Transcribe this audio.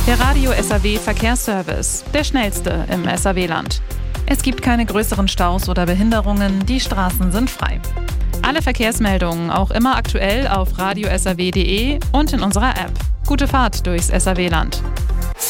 Der Radio SAW Verkehrsservice, der schnellste im SAW-Land. Es gibt keine größeren Staus oder Behinderungen, die Straßen sind frei. Alle Verkehrsmeldungen auch immer aktuell auf radiosaw.de und in unserer App. Gute Fahrt durchs SAW-Land.